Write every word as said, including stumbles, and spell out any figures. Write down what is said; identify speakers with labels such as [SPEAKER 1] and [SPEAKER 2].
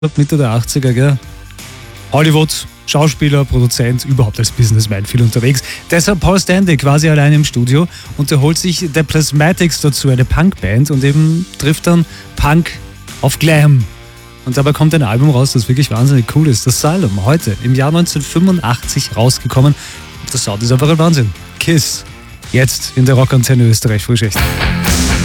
[SPEAKER 1] Mitte der achtziger, gell? Hollywood, Schauspieler, Produzent, überhaupt als Businessman viel unterwegs. Deshalb Paul Stanley quasi allein im Studio und er holt sich The Plasmatics dazu, eine Punkband, und eben trifft dann Punk auf Glam. Und dabei kommt ein Album raus, das wirklich wahnsinnig cool ist. Das Asylum, heute im Jahr neunzehnhundertfünfundachtzig rausgekommen. Das Sound ist einfach ein Wahnsinn. Kiss, jetzt in der Rockantenne Österreich Frühschicht.